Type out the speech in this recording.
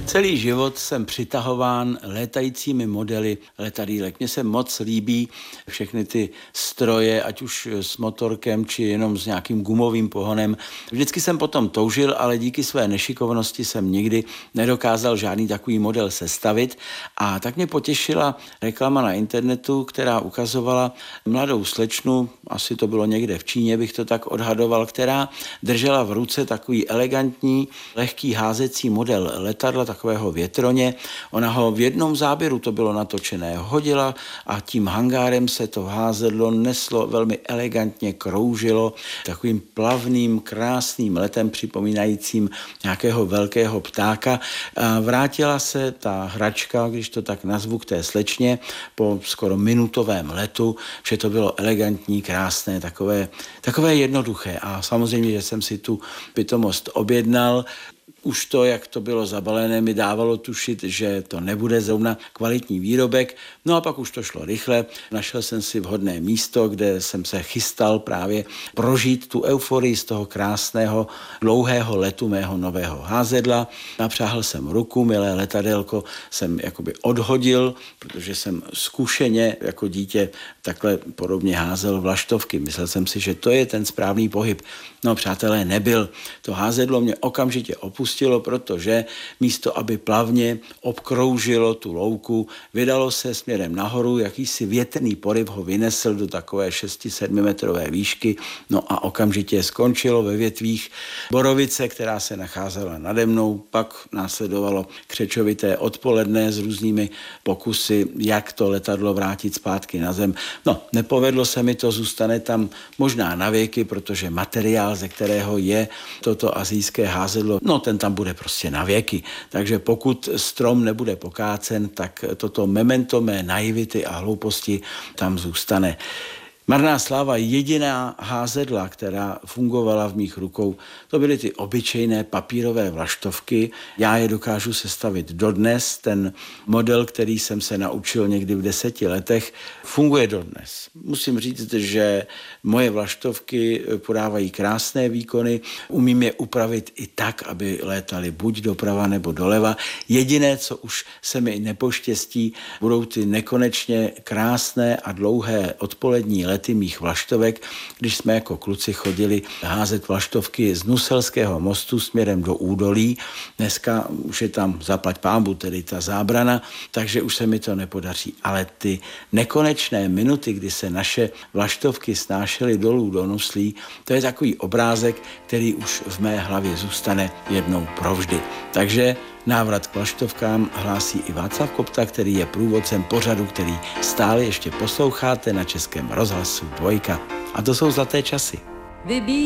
Celý život jsem přitahován létajícími modely letadýlek. Mně se moc líbí všechny ty stroje, ať už s motorkem, či jenom s nějakým gumovým pohonem. Vždycky jsem potom toužil, ale díky své nešikovnosti jsem nikdy nedokázal žádný takový model sestavit. A tak mě potěšila reklama na internetu, která ukazovala mladou slečnu, asi to bylo někde v Číně, bych to tak odhadoval, která držela v ruce takový elegantní, lehký házecí model letadla, takového větroně. Ona ho v jednom záběru, to bylo natočené, hodila a tím hangárem se to házedlo neslo, velmi elegantně kroužilo takovým plavným, krásným letem připomínajícím nějakého velkého ptáka. A vrátila se ta hračka, když to tak nazvu, k té slečně po skoro minutovém letu, že to bylo elegantní, krásné, takové jednoduché. A samozřejmě, že jsem si tu pitomost objednal. Už to, jak to bylo zabalené, mi dávalo tušit, že to nebude zrovna kvalitní výrobek. No a pak už to šlo rychle. Našel jsem si vhodné místo, kde jsem se chystal právě prožít tu euforii z toho krásného, dlouhého letu mého nového házedla. Napřáhl jsem ruku, milé letadélko jsem jakoby odhodil, protože jsem zkušeně jako dítě takhle podobně házel vlaštovky. Myslel jsem si, že to je ten správný pohyb. No, přátelé, nebyl. To házedlo mě okamžitě opustilo, protože místo, aby plavně obkroužilo tu louku, vydalo se směrem nahoru, jakýsi větrný poryv ho vynesl do takové 6-7 metrové výšky, no a okamžitě skončilo ve větvích borovice, která se nacházela nade mnou, pak následovalo křečovité odpoledne s různými pokusy, jak to letadlo vrátit zpátky na zem. No, nepovedlo se mi to, zůstane tam možná na věky, protože materiál, ze kterého je toto asijské házedlo, no ten tam bude prostě na věky. Takže pokud strom nebude pokácen, tak toto memento mé naivity a hlouposti tam zůstane. Marná sláva, jediná házedla, která fungovala v mých rukou, to byly ty obyčejné papírové vlaštovky. Já je dokážu sestavit dodnes. Ten model, který jsem se naučil někdy v 10 letech, funguje dodnes. Musím říct, že moje vlaštovky podávají krásné výkony. Umím je upravit i tak, aby létaly buď doprava nebo doleva. Jediné, co už se mi nepoštěstí, budou ty nekonečně krásné a dlouhé odpolední lety mých vlaštovek, když jsme jako kluci chodili házet vlaštovky z Nuselského mostu směrem do údolí. Dneska už je tam zaplať pánbu, tedy ta zábrana, takže už se mi to nepodaří. Ale ty nekonečné minuty, kdy se naše vlaštovky snášely dolů do Nuslí, to je takový obrázek, který už v mé hlavě zůstane jednou provždy. Takže návrat k vlaštovkám hlásí i Václav Kopta, který je průvodcem pořadu, který stále ještě posloucháte na Českém rozhlasu 2. A to jsou zlaté časy.